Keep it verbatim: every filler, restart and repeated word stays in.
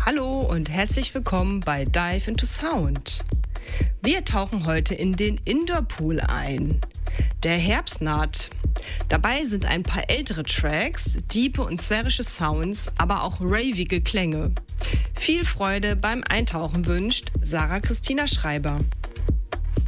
Hallo und herzlich willkommen bei Dive into Sound. Wir tauchen heute in den Indoor-Pool ein. Der Herbst naht. Dabei sind ein paar ältere Tracks, diepe und sphärische Sounds, aber auch ravige Klänge. Viel Freude beim Eintauchen wünscht Sarah Christina Schreiber.